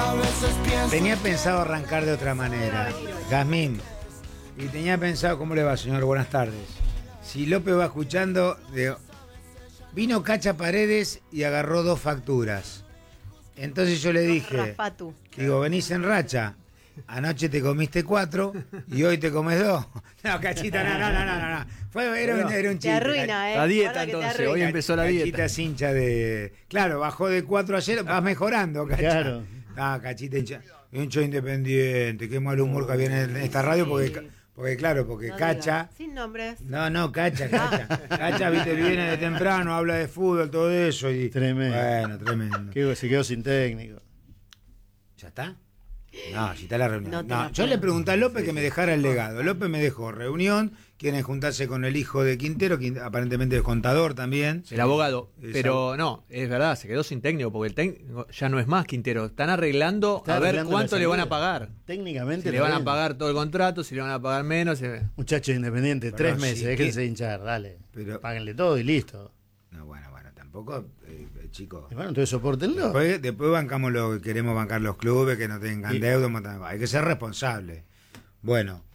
Tenía pensado arrancar de otra manera. Jazmín. Y tenía pensado, ¿cómo le va, señor? Buenas tardes. Si López va escuchando, digo, vino Cacha Paredes y agarró 2 facturas. Entonces yo le dije, digo, venís en racha. Anoche te comiste 4 y hoy te comes 2. No, Cachita, no. Era un chiste. Te arruina, La dieta, entonces. Hoy empezó la dieta. Cachita es hincha de... Claro, bajó de 4 ayer, vas mejorando, Cacha. Claro. Ah, Cachita hincha independiente. Qué mal humor que había en esta radio porque no Cacha... diga. Sin nombres. No, Cacha. Cacha, viste, viene de temprano, habla de fútbol, todo eso. Y, tremendo. Bueno, tremendo. Se quedó sin técnico. ¿Ya está? No, si está la reunión. No, yo le pregunté a López que me dejara el legado. López me dejó reunión, quieren juntarse con el hijo de Quintero, que aparentemente es contador también. El abogado. Pero no, es verdad, se quedó sin técnico, porque el técnico ya no es más Quintero. Están arreglando a ver cuánto le van a pagar. Técnicamente. Si le van a pagar todo el contrato, si le van a pagar menos. Muchachos independientes, 3 meses, sí, déjense hinchar, dale. Pero páguenle todo y listo. No, bueno, tampoco, chicos. Bueno, entonces soportenlo. Después bancamos lo que queremos bancar los clubes, que no tengan deuda. Hay que ser responsable. Bueno,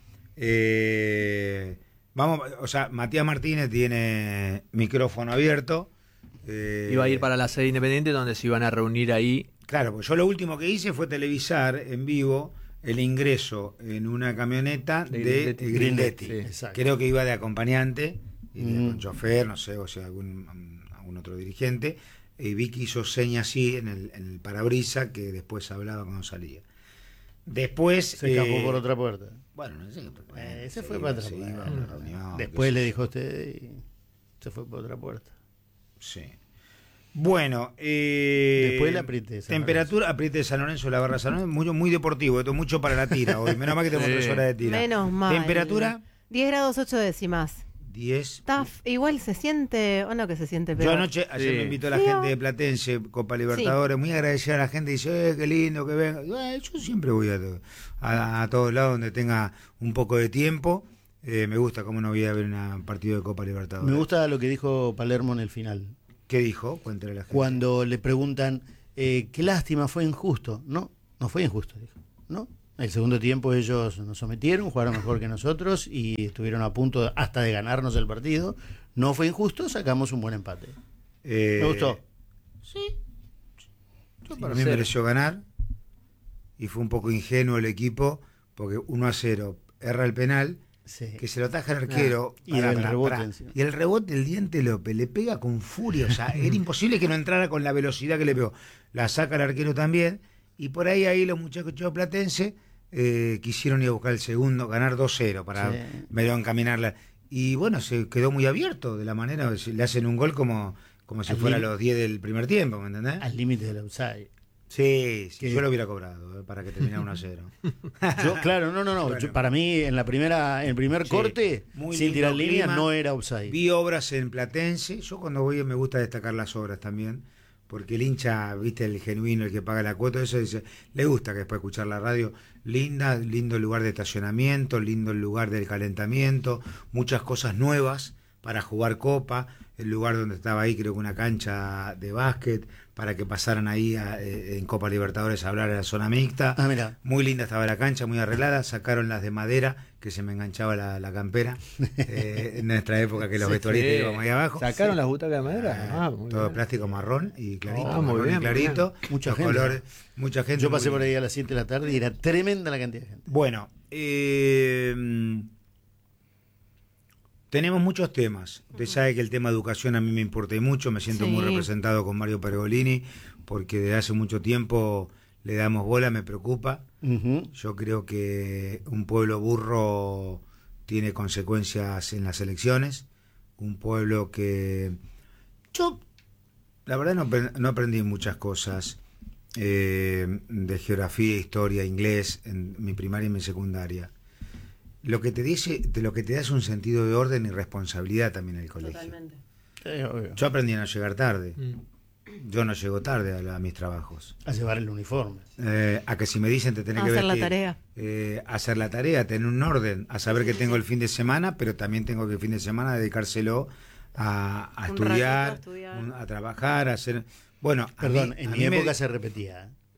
vamos, o sea, Matías Martínez tiene micrófono abierto. Iba a ir para la sede independiente donde se iban a reunir ahí. Claro, pues yo lo último que hice fue televisar en vivo el ingreso en una camioneta de Grindetti. Sí. Creo que iba de acompañante, con chofer, no sé, o sea, algún otro dirigente, y vi que hizo señas así en el parabrisa, que después hablaba cuando salía. Después se escapó por otra puerta. Bueno, no sé. Ese fue para otra puerta. Después le dijo a usted y se fue por otra puerta. Sí. Bueno, después le apriete temperatura, apriete de San Lorenzo, la barra San Lorenzo, muy deportivo, esto mucho para la tira hoy. Menos mal que tenemos 3 horas de tira. Menos mal. Temperatura 10 grados 8 décimas. 10. Igual se siente, o no que se siente peor. Yo ayer me invitó la gente de Platense, Copa Libertadores, muy agradecida a la gente, dice, qué lindo que venga. Yo siempre voy a todos lados donde tenga un poco de tiempo. Me gusta cómo no voy a ver un partido de Copa Libertadores. Me gusta lo que dijo Palermo en el final. ¿Qué dijo? Cuéntale a la gente. Cuando le preguntan, qué lástima, fue injusto. No fue injusto, dijo. No. El segundo tiempo ellos nos sometieron, jugaron mejor que nosotros y estuvieron a punto hasta de ganarnos el partido. No fue injusto, sacamos un buen empate. Me gustó. Sí. Para mí mereció ganar y fue un poco ingenuo el equipo porque 1-0 erra el penal. Sí. Que se lo ataja el arquero y el rebote y el rebote el Diente López le pega con furia, o sea, era imposible que no entrara con la velocidad que le pegó. La saca el arquero también y por ahí los muchachos platenses quisieron ir a buscar el segundo, ganar 2-0 para medio encaminarla y bueno, se quedó muy abierto de la manera, le hacen un gol como si fuera a los 10 del primer tiempo, ¿me entendés? Al límite del outside. Sí, yo lo hubiera cobrado para que terminara 1-0. Claro, no. Bueno, para mí, en el primer corte, sin tirar línea, no era offside. Vi obras en Platense. Yo cuando voy me gusta destacar las obras también, porque el hincha, viste, el genuino, el que paga la cuota, eso dice, le gusta que después escuchar la radio. Lindo el lugar de estacionamiento, lindo el lugar del calentamiento, muchas cosas nuevas para jugar copa, el lugar donde estaba ahí creo que una cancha de básquet para que pasaran ahí en Copa Libertadores a hablar en la zona mixta. Mirá. Muy linda estaba la cancha, muy arreglada, sacaron las de madera que se me enganchaba la campera en nuestra época que los vestuaristas íbamos ahí abajo. ¿Sacaron las butacas de madera? Todo de plástico marrón y clarito, muy bien, clarito, mucha gente. Colores, mucha gente. Yo pasé por ahí a las 7 de la tarde y era tremenda la cantidad de gente. Bueno, tenemos muchos temas. Usted sabe que el tema educación a mí me importa mucho. Me siento muy representado con Mario Pergolini porque desde hace mucho tiempo le damos bola, me preocupa. Yo creo que un pueblo burro tiene consecuencias en las elecciones. Un pueblo que... Yo, la verdad, no aprendí muchas cosas de geografía, historia, inglés en mi primaria y mi secundaria. Lo que te da es un sentido de orden y responsabilidad también en el colegio. Totalmente. Yo aprendí a no llegar tarde. Yo no llego tarde a mis trabajos. A llevar el uniforme. A que si me dicen te tenés que hacer vestir, la tarea. hacer la tarea, tener un orden, a saber que tengo el fin de semana, pero también tengo que el fin de semana dedicárselo a estudiar, a trabajar, a hacer... Bueno, perdón, en mi época se repetía.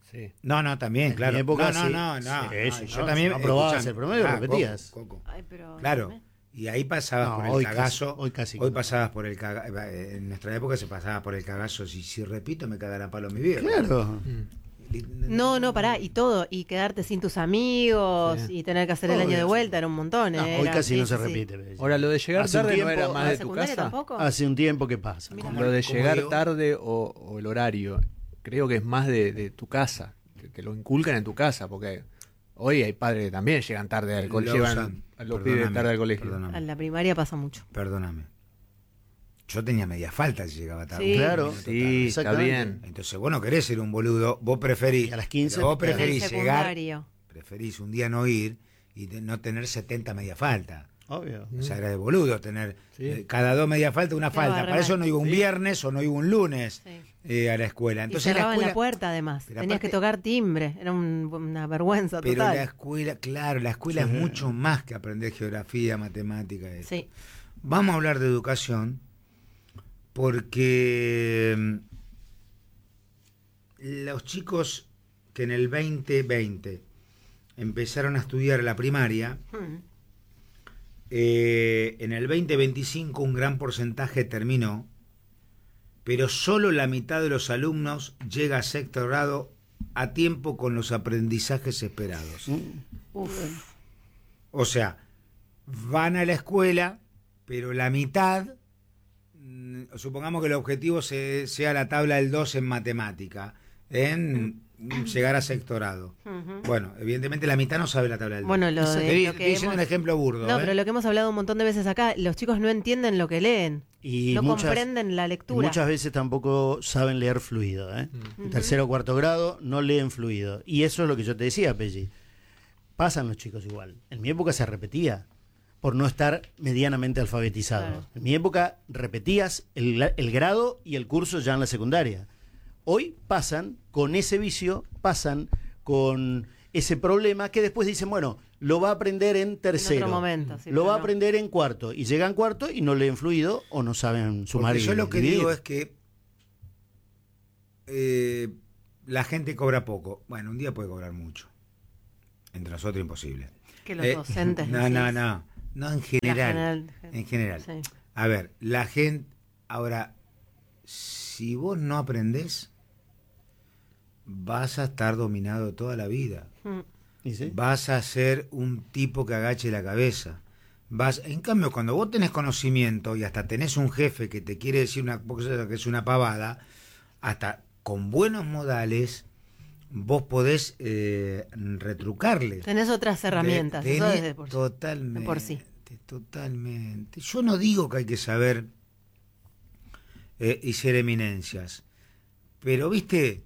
Sí. No, también, claro. En mi época, no. Yo también. No aprobabas escuchame, el promedio, repetías. Coco. Ay, pero Claro. Y ahí pasabas por el cagazo. Hoy casi. Hoy pasabas por el cagazo. En nuestra época se pasaba por el cagazo. Si repito, me cagará palo mi vida. Claro. No, pará, y todo, y quedarte sin tus amigos, y tener que hacer el año de vuelta, era un montón. No, hoy casi no se repite. Ahora, lo de llegar Hace un tarde no tiempo- era más de tu secundaria casa. tampoco? Hace un tiempo que pasa. Lo de ¿Cómo llegar digo? tarde o el horario, creo que es más de tu casa, que lo inculcan en tu casa, porque hoy hay padres que también llegan tarde al colegio, llevan a los pibes tarde al colegio. Perdóname. En la primaria pasa mucho. Perdóname. Yo tenía media falta si llegaba tarde. Sí. Claro. Sí, está Exactamente. bien. Entonces vos no querés ser un boludo, vos preferís. Y a las 15 pero vos En el preferís llegar, secundario. preferís un día no ir y no tener 70 media falta. Obvio. O sea, era de boludo tener Sí. cada 2 media falta una Qué falta. barbaridad. Para eso no iba un viernes o no iba un lunes Sí. a la escuela. Y Entonces cerraban la puerta, además. Pero Tenías aparte- que tocar timbre. Era una vergüenza Pero total. la escuela, claro, la escuela es mucho más que aprender geografía, matemática. Sí. Vamos a hablar de educación porque los chicos que en el 2020 empezaron a estudiar la primaria, Mm. en el 2025 un gran porcentaje terminó, pero solo la mitad de los alumnos llega a sexto grado a tiempo con los aprendizajes esperados. Uf. O sea, van a la escuela, pero la mitad, supongamos que el objetivo sea la tabla del 2 en matemática, en llegar a sexto grado. Ujú. Bueno, evidentemente la mitad no sabe la tabla del 2. Bueno, lo de- lo Estoy que diciendo hemos- un ejemplo burdo. No, pero lo que hemos hablado un montón de veces acá, los chicos no entienden lo que leen. Y no muchas- comprenden la Y lectura. muchas veces tampoco saben leer fluido. En tercero o cuarto grado no leen fluido. Y eso es lo que yo te decía, Pelli. Pasan los chicos igual. En mi época se repetía por no estar medianamente alfabetizado. Claro. En mi época repetías el grado y el curso ya en la secundaria. Hoy pasan con ese vicio, pasan con ese problema que después dicen, bueno, lo va a aprender en tercero. momento, sí, lo pero va a no. aprender en cuarto. Y llegan cuarto y no leen fluido o no saben sumar Porque y yo lo que dividir. digo es que la gente cobra poco. Bueno, un día puede cobrar mucho. Entre nosotros imposible. Que los docentes. No, decís. no, en general. La En general. Sí. A ver, la gente. Ahora, si vos no aprendés, vas a estar dominado toda la vida. Mm. ¿Y sí? Vas a ser un tipo que agache la cabeza. En cambio, cuando vos tenés conocimiento y hasta tenés un jefe que te quiere decir una cosa que es una pavada, hasta con buenos modales, vos podés retrucarle. Tenés otras herramientas. Eso Tenés desde por sí. totalmente, de por sí. totalmente. Yo no digo que hay que saber y ser eminencias, pero viste,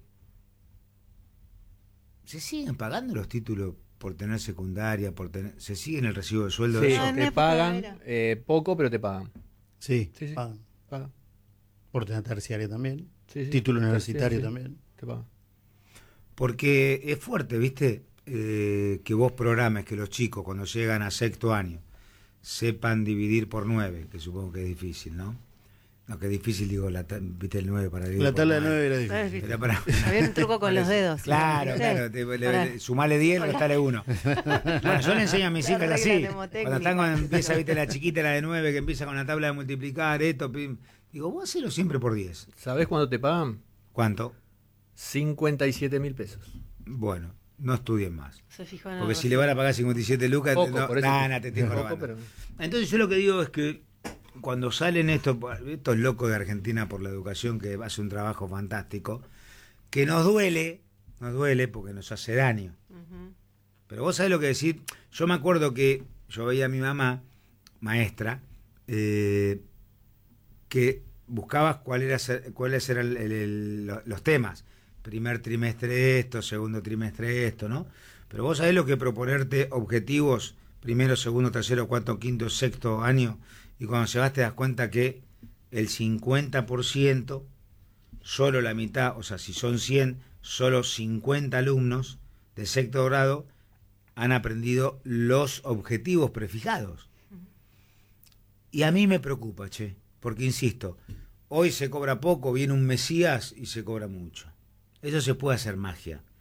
se siguen pagando los títulos por tener secundaria, se siguen el recibo de sueldo de Sí, eso. Ah, en te época pagan era. poco, pero te pagan. Sí, Sí, sí. pagan. Pagan. Por tener terciaria también. Sí, sí. Título Sí, universitario sí, sí. también. Te pagan. Porque es fuerte, ¿viste? Que vos programes que los chicos cuando llegan a sexto año sepan dividir por 9, que supongo que es difícil, ¿no? No, que es difícil, digo, viste el 9 para dividir La por tabla de 9. 9 era Ah, difícil. es difícil. Era para... Había un truco con los dedos. Claro, ¿Sí? claro, sumale 10, restale 1. Bueno, yo le enseño a mis hijas regla así. mnemotécnica. Cuando están cuando empieza, viste, la chiquita, la de 9, que empieza con la tabla de multiplicar, esto, digo, vos hacelo siempre por 10. ¿Sabés cuánto te pagan? ¿Cuánto? 57.000 pesos. Bueno, no estudien más. Se fijó en Porque algo si así. le van a pagar 57 lucas, Poco, no, por eso te estoy poco, jorobando. pero- Entonces yo lo que digo es que cuando salen estos locos de Argentina por la educación, que hace un trabajo fantástico, que nos duele porque nos hace daño. Ujú. Pero vos sabés lo que decir. Yo me acuerdo que yo veía a mi mamá, maestra, que buscaba cuáles eran los temas. Primer trimestre esto, segundo trimestre esto, ¿no? Pero vos sabés lo que proponerte objetivos, primero, segundo, tercero, cuarto, quinto, sexto año, y cuando llegas te das cuenta que el 50%, solo la mitad, o sea, si son 100, solo 50 alumnos de sexto grado han aprendido los objetivos prefijados. Y a mí me preocupa, che, porque insisto, hoy se cobra poco, viene un Mesías y se cobra mucho. Eso se puede hacer magia.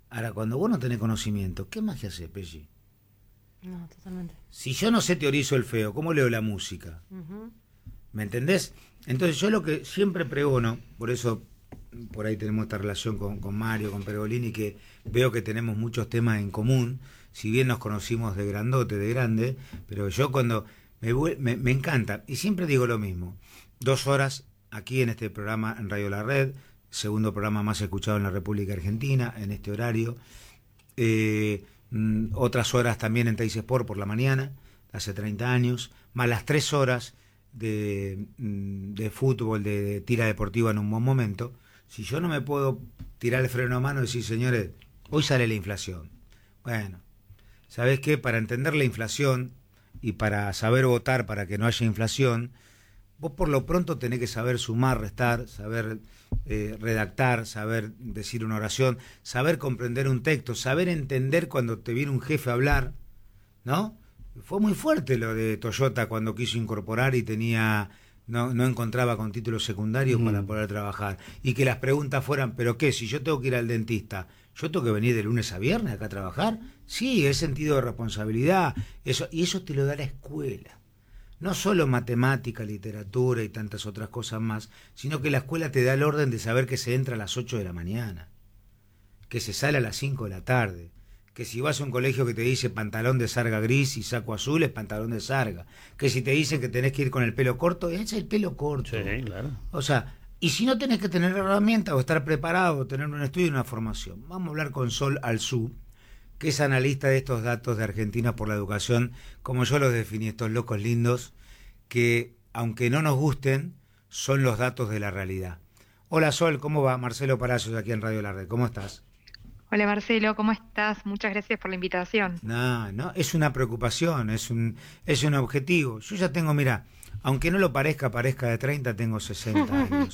Ahora, cuando vos no tenés conocimiento, ¿qué magia haces, Pelli? No, totalmente. Si yo no sé teorizo el feo, ¿cómo leo la música? ¿Me entendés? Entonces yo lo que siempre pregono, por eso por ahí tenemos esta relación con Mario, con Pergolini, que veo que tenemos muchos temas en común, si bien nos conocimos de grandote, de grande, pero yo cuando me encanta, y siempre digo lo mismo, 2 horas aquí en este programa en Radio La Red, segundo programa más escuchado en la República Argentina, en este horario, otras horas también en Teis Sport por la mañana, hace 30 años, más las 3 horas de fútbol, de tira deportiva en un buen momento. Si yo no me puedo tirar el freno a mano y decir, señores, hoy sale la inflación. Bueno, ¿sabés qué? Para entender la inflación y para saber votar para que no haya inflación, vos por lo pronto tenés que saber sumar, restar, saber redactar, saber decir una oración, saber comprender un texto, saber entender cuando te viene un jefe a hablar, ¿no? Fue muy fuerte lo de Toyota cuando quiso incorporar y no encontraba con títulos secundarios para poder trabajar. Y que las preguntas fueran, ¿pero qué? Si yo tengo que ir al dentista, ¿yo tengo que venir de lunes a viernes acá a trabajar? Sí, es sentido de responsabilidad. Y eso te lo da la escuela. No solo matemática, literatura y tantas otras cosas más, sino que la escuela te da el orden de saber que se entra a las 8 de la mañana, que se sale a las 5 de la tarde, que si vas a un colegio que te dice pantalón de sarga gris y saco azul es pantalón de sarga, que si te dicen que tenés que ir con el pelo corto, es el pelo corto. Sí, claro. O sea, y si no tenés que tener herramientas o estar preparado, o tener un estudio y una formación. Vamos a hablar con Sol Alzú, que es analista de estos datos de Argentina por la Educación, como yo los definí, estos locos lindos, que aunque no nos gusten, son los datos de la realidad. Hola Sol, ¿cómo va? Marcelo Palacios aquí en Radio La Red, ¿cómo estás? Hola Marcelo, ¿cómo estás? Muchas gracias por la invitación. No, es una preocupación, es un objetivo. Yo ya tengo, mira, aunque no lo parezca de 30, tengo 60 años.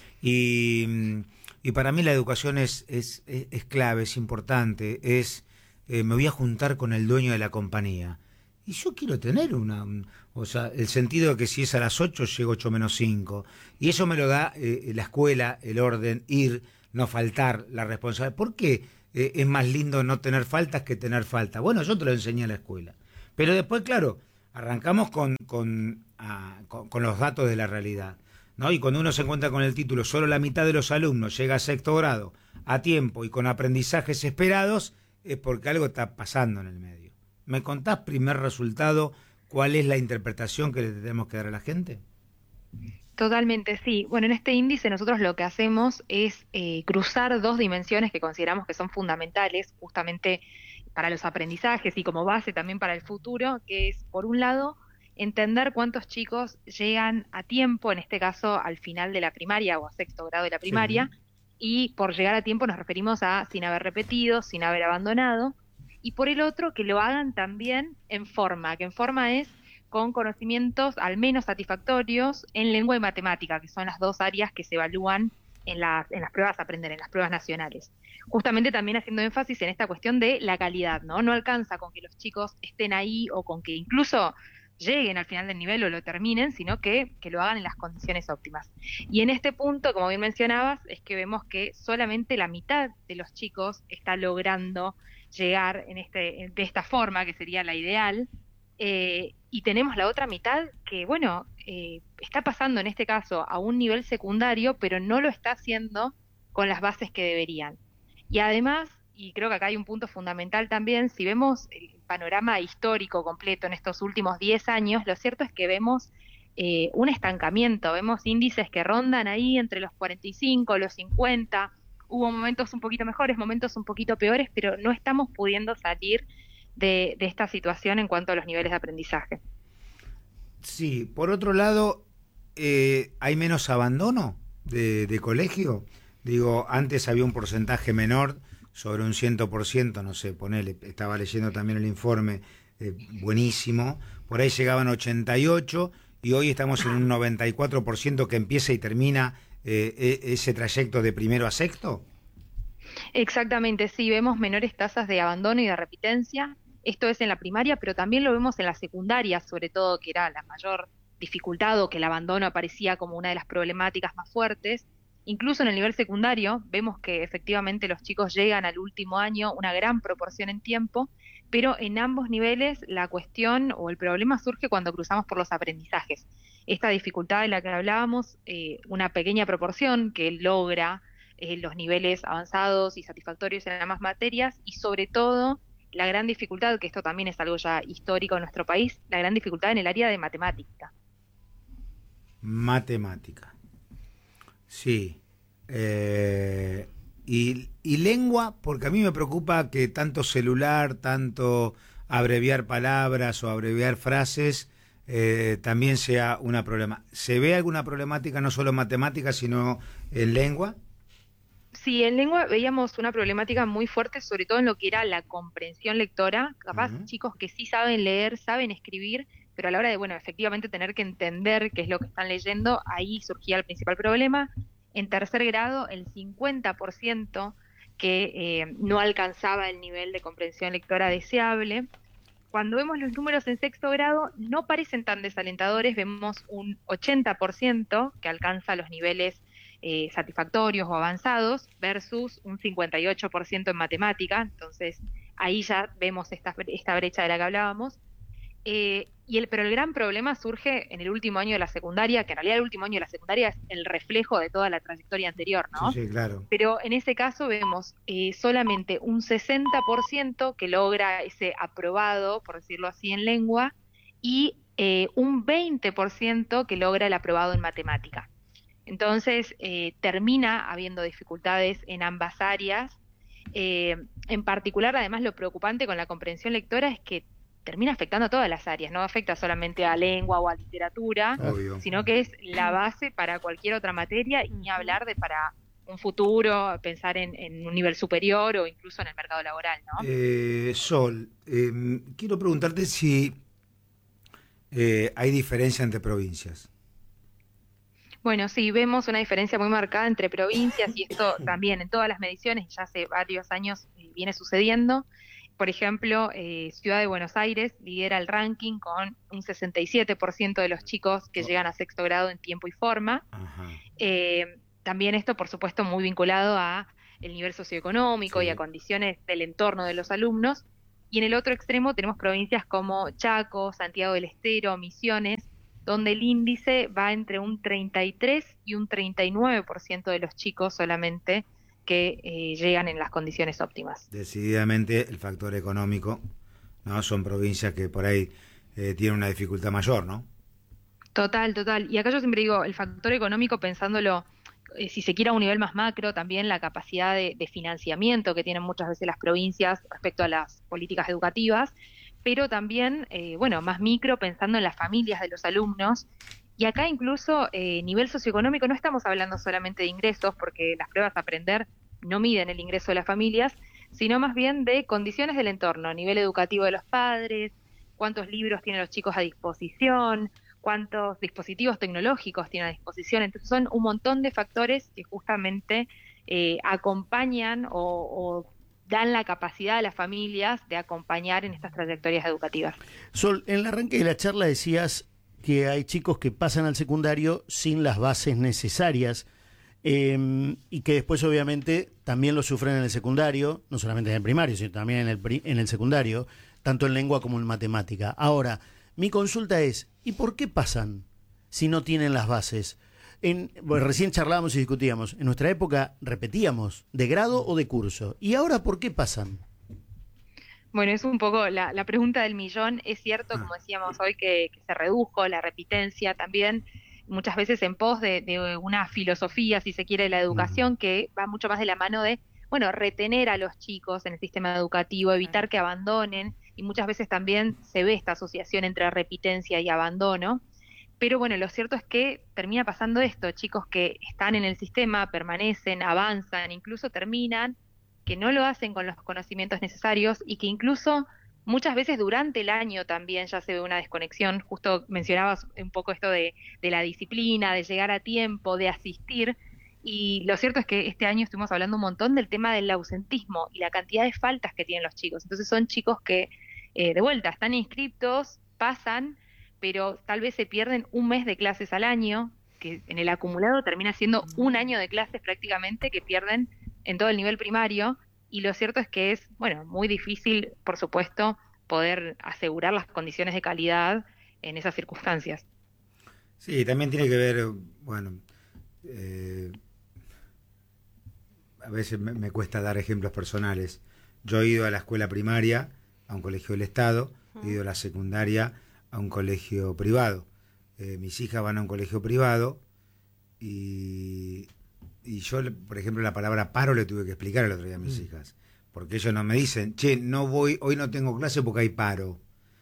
Y para mí la educación es clave, es importante, me voy a juntar con el dueño de la compañía. Y yo quiero tener o sea, el sentido de que si es a las 8, llego 8 menos 5. Y eso me lo da la escuela, el orden, ir, no faltar, la responsabilidad. ¿Por qué es más lindo no tener faltas que tener faltas? Bueno, yo te lo enseñé en la escuela. Pero después, claro, arrancamos con los datos de la realidad, ¿no? Y cuando uno se encuentra con el título, solo la mitad de los alumnos llega a 6º grado a tiempo y con aprendizajes esperados, es porque algo está pasando en el medio. ¿Me contás, primer resultado, cuál es la interpretación que le tenemos que dar a la gente? Totalmente, sí. Bueno, en este índice nosotros lo que hacemos es cruzar 2 dimensiones que consideramos que son fundamentales justamente para los aprendizajes y como base también para el futuro, que es, por un lado, entender cuántos chicos llegan a tiempo, en este caso al final de la primaria o a 6º grado de la primaria, sí. Y por llegar a tiempo nos referimos a sin haber repetido, sin haber abandonado, y por el otro que lo hagan también en forma, que en forma es con conocimientos al menos satisfactorios en lengua y matemática, que son las 2 áreas que se evalúan en las pruebas a aprender, en las pruebas nacionales. Justamente también haciendo énfasis en esta cuestión de la calidad, ¿no? No alcanza con que los chicos estén ahí o con que incluso lleguen al final del nivel o lo terminen, sino que lo hagan en las condiciones óptimas. Y en este punto, como bien mencionabas, es que vemos que solamente la mitad de los chicos está logrando llegar de esta forma, que sería la ideal, y tenemos la otra mitad que, bueno, está pasando en este caso a un nivel secundario, pero no lo está haciendo con las bases que deberían. Y además, y creo que acá hay un punto fundamental también, si vemos el panorama histórico completo en estos últimos 10 años, lo cierto es que vemos un estancamiento, vemos índices que rondan ahí entre los 45, los 50, hubo momentos un poquito mejores, momentos un poquito peores, pero no estamos pudiendo salir de esta situación en cuanto a los niveles de aprendizaje. Sí, por otro lado, ¿hay menos abandono de colegio? Digo, antes había un porcentaje menor, sobre un 100%, no sé, ponele, estaba leyendo también el informe, buenísimo, por ahí llegaban 88 y hoy estamos en un 94% que empieza y termina ese trayecto de primero a 6º. Exactamente, sí, vemos menores tasas de abandono y de repitencia. Esto es en la primaria, pero también lo vemos en la secundaria, sobre todo, que era la mayor dificultad o que el abandono aparecía como una de las problemáticas más fuertes. Incluso en el nivel secundario vemos que efectivamente los chicos llegan al último año una gran proporción en tiempo, pero en ambos niveles la cuestión o el problema surge cuando cruzamos por los aprendizajes. Esta dificultad de la que hablábamos, una pequeña proporción que logra los niveles avanzados y satisfactorios en ambas materias, y sobre todo la gran dificultad, que esto también es algo ya histórico en nuestro país, la gran dificultad en el área de matemática. Matemática. Sí. Y lengua, porque a mí me preocupa que tanto celular, tanto abreviar palabras o abreviar frases, también sea un problema. ¿Se ve alguna problemática no solo en matemáticas, sino en lengua? Sí, en lengua veíamos una problemática muy fuerte, sobre todo en lo que era la comprensión lectora. Capaz chicos que sí saben leer, saben escribir, pero a la hora de, bueno, efectivamente tener que entender qué es lo que están leyendo, ahí surgía el principal problema. En tercer grado, el 50% que no alcanzaba el nivel de comprensión lectora deseable. Cuando vemos los números en sexto grado, no parecen tan desalentadores, vemos un 80% que alcanza los niveles satisfactorios o avanzados versus un 58% en matemática. Entonces ahí ya vemos esta brecha de la que hablábamos. Pero el gran problema surge en el último año de la secundaria, que en realidad el último año de la secundaria es el reflejo de toda la trayectoria anterior, ¿no? Sí, claro. Pero en ese caso vemos solamente un 60% que logra ese aprobado, por decirlo así, en lengua, y un 20% que logra el aprobado en matemática. Entonces termina habiendo dificultades en ambas áreas. En particular, además, lo preocupante con la comprensión lectora es que termina afectando a todas las áreas, no afecta solamente a lengua o a literatura, Obvio. Sino que es la base para cualquier otra materia, y ni hablar de para un futuro, pensar en un nivel superior o incluso en el mercado laboral, ¿no? Sol, quiero preguntarte si hay diferencia entre provincias. Bueno, sí, vemos una diferencia muy marcada entre provincias, y esto también en todas las mediciones ya hace varios años viene sucediendo. Por ejemplo, Ciudad de Buenos Aires lidera el ranking con un 67% de los chicos que llegan a sexto grado en tiempo y forma. También esto, por supuesto, muy vinculado a el nivel socioeconómico, sí, y a condiciones del entorno de los alumnos. Y en el otro extremo tenemos provincias como Chaco, Santiago del Estero, Misiones, donde el índice va entre un 33 y un 39% de los chicos solamente que llegan en las condiciones óptimas. Decididamente el factor económico, ¿no? Son provincias que por ahí tienen una dificultad mayor, ¿no? Total. Y acá yo siempre digo, el factor económico, pensándolo, si se quiere a un nivel más macro, también la capacidad de financiamiento que tienen muchas veces las provincias respecto a las políticas educativas, pero también, más micro, pensando en las familias de los alumnos. Y acá incluso nivel socioeconómico, no estamos hablando solamente de ingresos, porque las pruebas a aprender no miden el ingreso de las familias, sino más bien de condiciones del entorno, nivel educativo de los padres, cuántos libros tienen los chicos a disposición, cuántos dispositivos tecnológicos tienen a disposición. Entonces son un montón de factores que justamente acompañan o dan la capacidad a las familias de acompañar en estas trayectorias educativas. Sol, en el arranque de la charla decías que hay chicos que pasan al secundario sin las bases necesarias, y que después obviamente también lo sufren en el secundario, no solamente en el primario, sino también en el secundario, tanto en lengua como en matemática. Ahora, mi consulta es, ¿y por qué pasan si no tienen las bases? Recién charlábamos y discutíamos, en nuestra época repetíamos de grado o de curso, ¿y ahora por qué pasan? Bueno, es un poco la pregunta del millón. Es cierto, como decíamos hoy, que se redujo la repitencia también, muchas veces en pos de una filosofía, si se quiere, de la educación, que va mucho más de la mano de, retener a los chicos en el sistema educativo, evitar que abandonen, y muchas veces también se ve esta asociación entre repitencia y abandono. Pero bueno, lo cierto es que termina pasando esto, chicos que están en el sistema, permanecen, avanzan, incluso terminan, que no lo hacen con los conocimientos necesarios, y que incluso muchas veces durante el año también ya se ve una desconexión. Justo mencionabas un poco esto de la disciplina, de llegar a tiempo, de asistir, y lo cierto es que este año estuvimos hablando un montón del tema del ausentismo y la cantidad de faltas que tienen los chicos. Entonces son chicos que, de vuelta, están inscriptos, pasan, pero tal vez se pierden un mes de clases al año, que en el acumulado termina siendo un año de clases prácticamente que pierden en todo el nivel primario, y lo cierto es que es, bueno, muy difícil, por supuesto, poder asegurar las condiciones de calidad en esas circunstancias. Sí, también tiene que ver, bueno, a veces me cuesta dar ejemplos personales. Yo he ido a la escuela primaria, a un colegio del Estado, he ido a la secundaria, a un colegio privado. Mis hijas van a un colegio privado y yo, por ejemplo, la palabra paro le tuve que explicar el otro día a mis hijas, porque ellos no me dicen, che, no voy, hoy no tengo clase porque hay paro.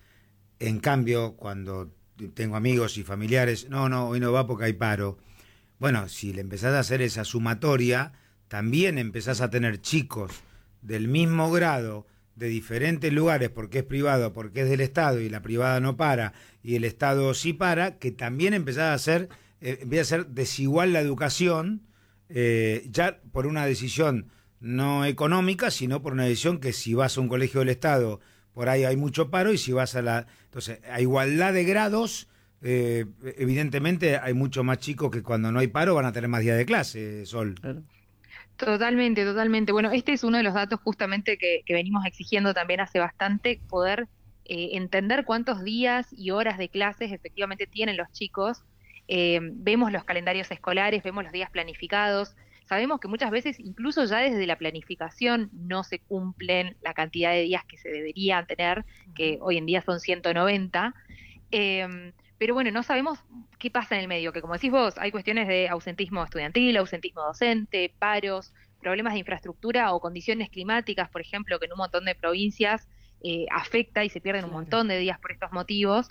En cambio, cuando tengo amigos y familiares, no, hoy no va porque hay paro. Bueno, si le empezás a hacer esa sumatoria, también empezás a tener chicos del mismo grado, de diferentes lugares, porque es privado, porque es del Estado y la privada no para y el Estado sí para, que también empieza a ser desigual la educación, ya por una decisión no económica, sino por una decisión que si vas a un colegio del Estado, por ahí hay mucho paro, y si vas entonces, a igualdad de grados, evidentemente hay mucho más chicos que cuando no hay paro van a tener más días de clase, Sol. Claro. Totalmente, totalmente. Bueno, este es uno de los datos justamente que venimos exigiendo también hace bastante, poder entender cuántos días y horas de clases efectivamente tienen los chicos. Vemos los calendarios escolares, vemos los días planificados. Sabemos que muchas veces, incluso ya desde la planificación, no se cumplen la cantidad de días que se deberían tener, que hoy en día son 190. Pero bueno, no sabemos qué pasa en el medio, que como decís vos, hay cuestiones de ausentismo estudiantil, ausentismo docente, paros, problemas de infraestructura o condiciones climáticas, por ejemplo, que en un montón de provincias afecta y se pierden un montón de días por estos motivos.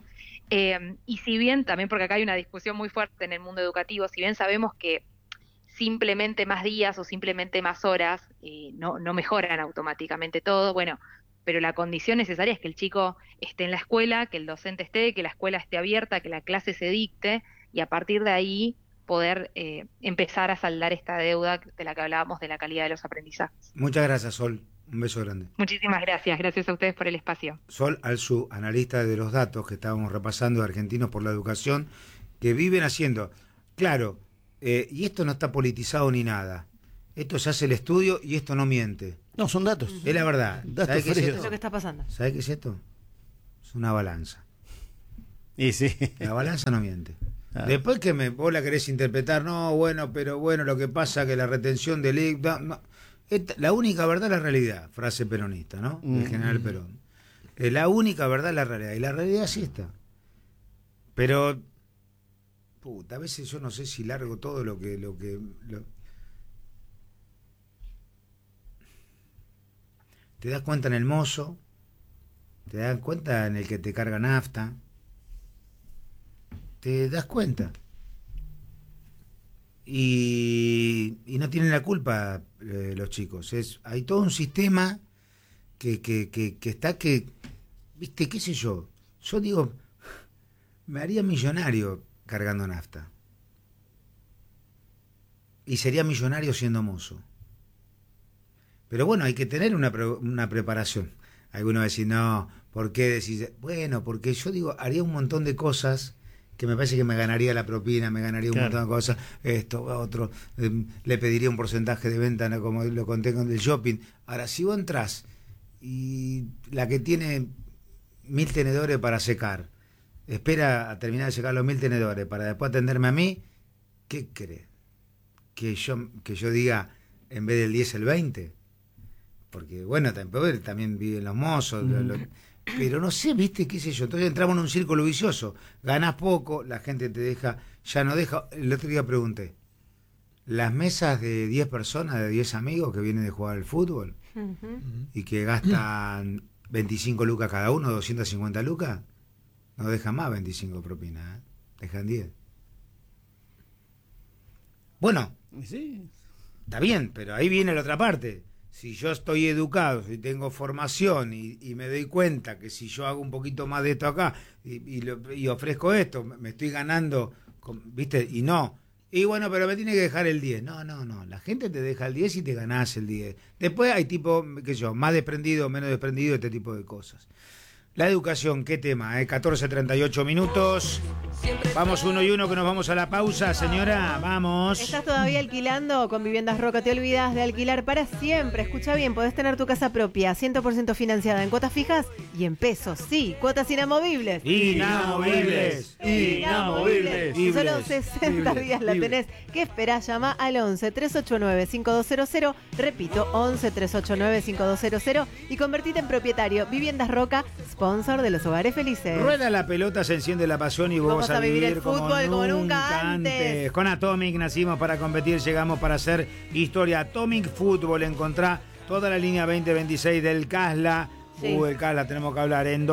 Y si bien, también porque acá hay una discusión muy fuerte en el mundo educativo, si bien sabemos que simplemente más días o simplemente más horas no mejoran automáticamente todo, bueno, pero la condición necesaria es que el chico esté en la escuela, que el docente esté, que la escuela esté abierta, que la clase se dicte, y a partir de ahí poder empezar a saldar esta deuda de la que hablábamos, de la calidad de los aprendizajes. Muchas gracias, Sol. Un beso grande. Muchísimas gracias. Gracias a ustedes por el espacio. Sol Alzú, analista de los datos que estábamos repasando de Argentinos por la Educación, que viven haciendo, claro, y esto no está politizado ni nada. Esto se hace el estudio y esto no miente. No, son datos. Es la verdad. Datos ¿Sabe qué es Es lo que está pasando. ¿Sabe qué es esto? Es una balanza. Y sí. La balanza no miente. Ah. Después que vos la querés interpretar, no, bueno, pero bueno, lo que pasa es que la retención del IC, no. La única verdad es la realidad, frase peronista, ¿no? Del general Perón. La única verdad es la realidad, y la realidad sí está. Pero, puta, a veces yo no sé si largo todo lo que te das cuenta en el mozo, te das cuenta en el que te carga nafta, te das cuenta. Y no tienen la culpa los chicos. Hay todo un sistema que está que, viste, qué sé yo digo, me haría millonario cargando nafta. Y sería millonario siendo mozo. Pero bueno, hay que tener una preparación. Algunos decir, no, ¿por qué decís? Bueno, porque yo digo, haría un montón de cosas que me parece que me ganaría la propina, me ganaría un montón de cosas, esto, otro, le pediría un porcentaje de venta, ¿no? Como lo conté con el shopping. Ahora, si vos entrás y la que tiene 1000 tenedores para secar, espera a terminar de secar los 1000 tenedores para después atenderme a mí, ¿qué crees? Que yo diga, en vez del 10, el 20. Porque, bueno, también viven los mozos, pero no sé, viste, qué sé yo. Entonces entramos en un círculo vicioso. Ganás poco, la gente te deja, ya no deja. El otro día pregunté, las mesas de 10 personas, de 10 amigos que vienen de jugar al fútbol y que gastan 25 lucas cada uno, 250 lucas, no dejan más 25 propinas, dejan 10. Bueno, Sí. está bien, pero ahí viene la otra parte. Si yo estoy educado, si tengo formación y me doy cuenta que si yo hago un poquito más de esto acá y ofrezco esto, me estoy ganando, ¿viste? Y no. Y bueno, pero me tiene que dejar el 10. No. La gente te deja el 10 y te ganás el 10. Después hay tipo, qué sé yo, más desprendido, menos desprendido, este tipo de cosas. La educación, qué tema, 14:38 minutos. Vamos 1 y 1 que nos vamos a la pausa, señora, vamos. ¿Estás todavía alquilando? Con Viviendas Roca te olvidas de alquilar para siempre. Escucha bien, podés tener tu casa propia, 100% financiada en cuotas fijas y en pesos. Sí, cuotas inamovibles. Inamovibles. En solo 60 días la tenés. ¿Qué esperás? Llama al 11-389-5200. Repito, 11-389-5200 y convertite en propietario. Viviendas Roca, sponsor de los hogares felices. Rueda la pelota, se enciende la pasión y vos a vivir el fútbol como nunca antes. Con Atomic nacimos para competir, llegamos para hacer historia. Atomic Fútbol, encontrá toda la línea 2026 del Casla. Sí. El Casla tenemos que hablar en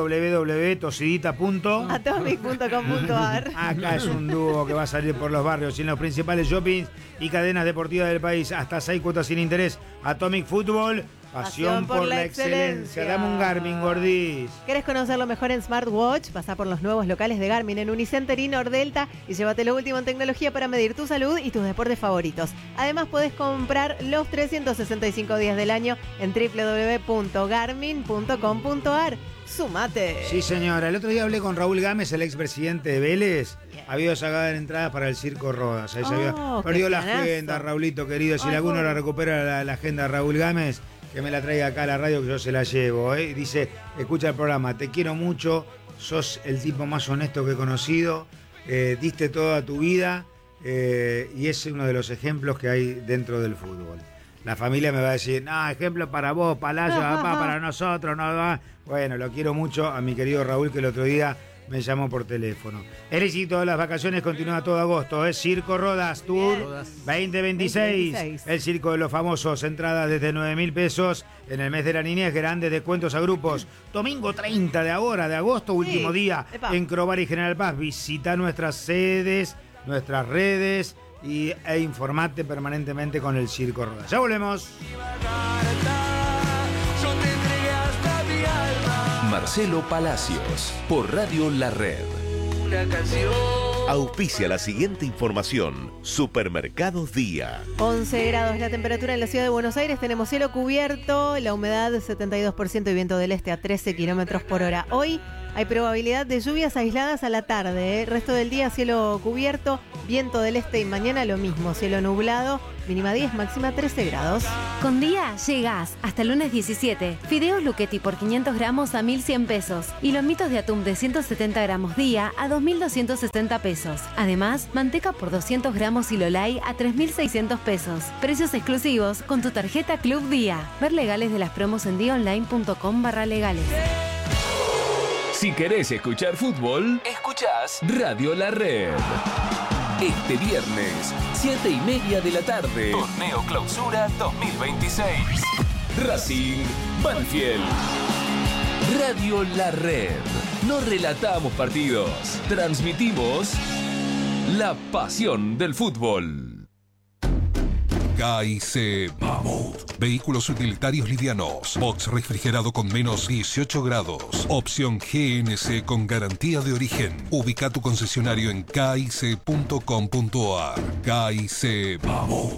www.tosidita.atomic.com.ar. Acá es un dúo que va a salir por los barrios y en los principales shoppings y cadenas deportivas del país. Hasta 6 cuotas sin interés. Atomic Fútbol. Pasión por la excelencia. Dame un Garmin, Gordis. ¿Querés conocer lo mejor en Smartwatch? Pasá por los nuevos locales de Garmin en Unicenter y Nordelta y llévate lo último en tecnología para medir tu salud y tus deportes favoritos. Además, podés comprar los 365 días del año en www.garmin.com.ar. ¡Sumate! Sí, señora. El otro día hablé con Raúl Gámez, el expresidente de Vélez. Había sacado entradas para el Circo Rodas. Ahí se había perdido la agenda, Raulito querido. Si alguno la recupera la agenda de Raúl Gámez, que me la traiga acá a la radio que yo se la llevo. Dice, escucha el programa, te quiero mucho, sos el tipo más honesto que he conocido, diste toda tu vida y es uno de los ejemplos que hay dentro del fútbol. La familia me va a decir, no, ejemplo para vos, Palacio, papá, para nosotros, no va. Bueno, lo quiero mucho a mi querido Raúl, que el otro día me llamó por teléfono. El éxito de las vacaciones continúa todo agosto. Es Circo Rodas Tour 2026. El circo de los famosos. Entradas desde 9.000 pesos. En el mes de la niñez, grandes descuentos a grupos. Domingo 30 de agosto, último día. En Crobar y General Paz. Visita nuestras sedes, nuestras redes e informate permanentemente con el Circo Rodas. Ya volvemos. Marcelo Palacios, por Radio La Red. Una canción. Auspicia la siguiente información. Supermercados Día. 11 grados la temperatura en la ciudad de Buenos Aires. Tenemos cielo cubierto, la humedad 72% y viento del este a 13 kilómetros por hora. Hoy hay probabilidad de lluvias aisladas a la tarde. Resto del día cielo cubierto, viento del este y mañana lo mismo. Cielo nublado, mínima 10, máxima 13 grados. Con Día llegás hasta el lunes 17. Fideos Luchetti por 500 gramos a 1.100 pesos. Y lomitos de atún de 170 gramos día a 2.260 pesos. Además, manteca por 200 gramos y Lolay a 3.600 pesos. Precios exclusivos con tu tarjeta Club Día. Ver legales de las promos en diaonline.com/legales. Si querés escuchar fútbol, escuchás Radio La Red. Este viernes, 7:30 de la tarde. Torneo Clausura 2026. Racing Banfield. Radio La Red. No relatamos partidos. Transmitimos la pasión del fútbol. KIC Mammoth. Vehículos utilitarios livianos. Box refrigerado con menos 18 grados. Opción GNC con garantía de origen. Ubica tu concesionario en kic.com.ar. KIC Mammoth.